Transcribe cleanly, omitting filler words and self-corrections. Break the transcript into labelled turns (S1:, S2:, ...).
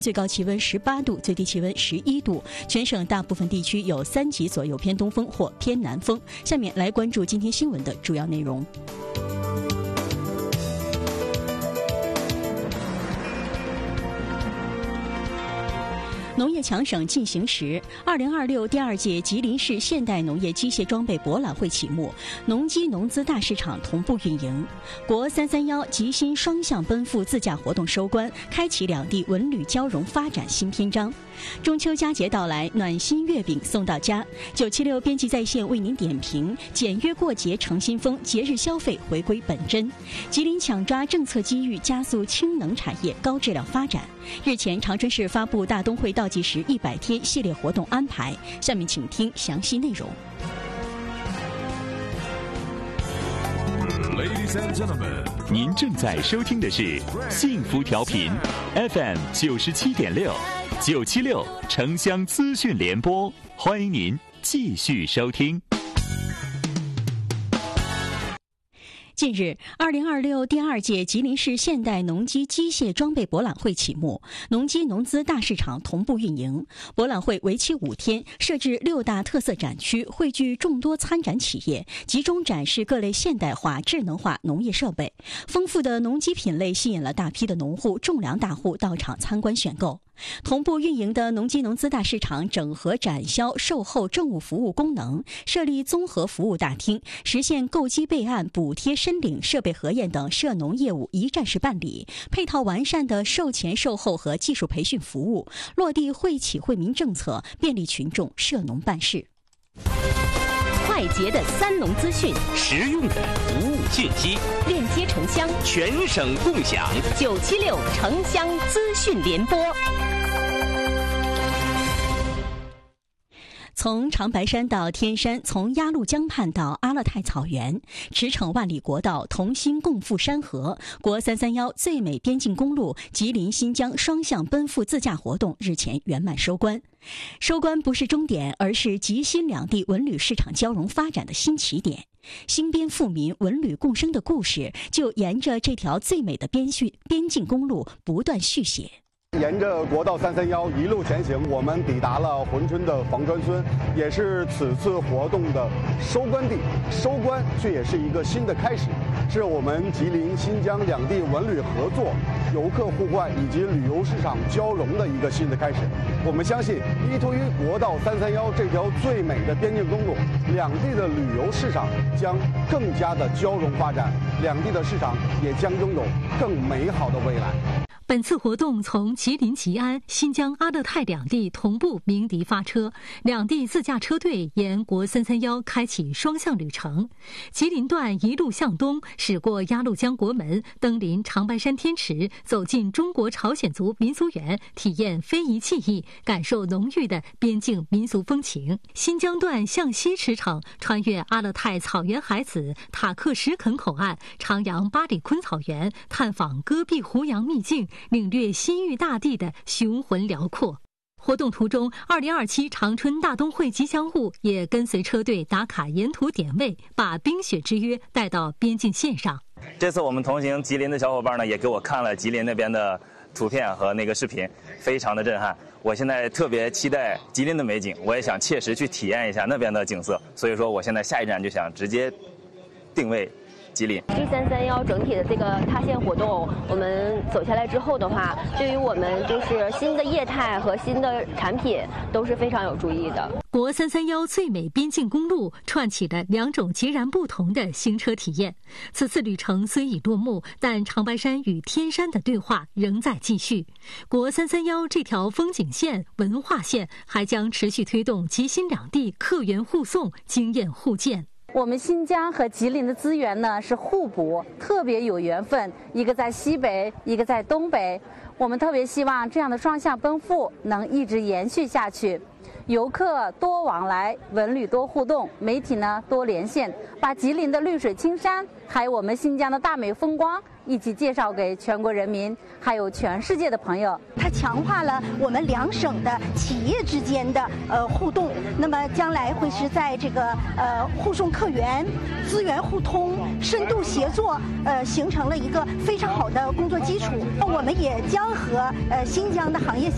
S1: 最高气温18度，最低气温11度，全省大部分地区有3级左右偏东风或偏南风。下面来关注今天新闻的主要内容。农业强省进行时，2026第2届吉林市现代农业机械装备博览会启幕，农机农资大市场同步运营。国331吉新双向奔赴自驾活动收官，开启两地文旅交融发展新篇章。中秋佳节到来，暖心月饼送到家。976编辑在线为您点评：简约过节成新风，节日消费回归本真。吉林抢抓政策机遇，加速氢能产业高质量发展。日前，长春市发布大冬会倒计时100天系列活动安排，下面请听详细内容。
S2: Ladies and gentlemen，
S3: 您正在收听的是幸福调频 FM 97.6 976城乡资讯联播，欢迎您继续收听。
S1: 近日，2026第2届吉林市现代农机机械装备博览会启幕，农机农资大市场同步运营。博览会为期5天，设置6大特色展区，汇聚众多参展企业，集中展示各类现代化、智能化农业设备。丰富的农机品类吸引了大批的农户、种粮大户到场参观选购。同步运营的农机农资大市场整合展销、售后政务服务功能，设立综合服务大厅，实现购机备案、补贴申领、设备核验等涉农业务一站式办理，配套完善的售前、售后和技术培训服务，落地惠企惠民政策，便利群众涉农办事。
S4: 快捷的三农资讯，
S5: 实用的服务信息，
S4: 链接城乡，
S5: 全省共享。
S4: 976城乡资讯联播。
S1: 从长白山到天山，从鸭绿江畔到阿勒泰草原，驰骋万里国道，同心共赴山河。国331最美边境公路吉林新疆双向奔赴自驾活动日前圆满收官。收官不是终点，而是吉新两地文旅市场交融发展的新起点。新边富民、文旅共生的故事，就沿着这条最美的边境公路不断续写。
S6: 沿着国道331一路前行，我们抵达了珲春的房川村，也是此次活动的收官地。收官却也是一个新的开始，是我们吉林、新疆两地文旅合作、游客互换以及旅游市场交融的一个新的开始。我们相信，依托于国道331这条最美的边境公路，两地的旅游市场将更加的交融发展，两地的市场也将拥有更美好的未来。
S7: 本次活动从吉林吉安、新疆阿勒泰两地同步鸣笛发车，两地自驾车队沿国331开启双向旅程。吉林段一路向东，驶过鸭绿江国门，登临长白山天池，走进中国朝鲜族民俗园，体验非遗技艺，感受浓郁的边境民俗风情。新疆段向西驰骋，穿越阿勒泰草原海子、塔克什肯口岸，徜徉巴里坤草原，探访戈壁胡杨秘境，领略西域大地的雄浑辽阔。活动途中，2027长春大冬会吉祥物也跟随车队打卡沿途点位，把冰雪之约带到边境线上。
S8: 这次我们同行吉林的小伙伴呢，也给我看了吉林那边的图片和那个视频，非常的震撼。我现在特别期待吉林的美景，我也想切实去体验一下那边的景色，所以说我现在下一站就想直接定位吉林。
S9: G331整体的这个踏线活动，我们走下来之后的话，对于我们就是新的业态和新的产品都是非常有助益的。
S7: 国331最美边境公路串起了2种截然不同的行车体验。此次旅程虽已落幕，但长白山与天山的对话仍在继续。国331这条风景线、文化线还将持续推动吉新两地客源互送、经验互鉴。
S10: 我们新疆和吉林的资源呢是互补，特别有缘分，一个在西北，一个在东北。我们特别希望这样的双向奔赴能一直延续下去，游客多往来，文旅多互动，媒体呢多连线，把吉林的绿水青山，还有我们新疆的大美风光一起介绍给全国人民，还有全世界的朋友。
S11: 它强化了我们两省的企业之间的互动，那么将来会是在这个互送客源、资源互通、深度协作，形成了一个非常好的工作基础。我们也将和新疆的行业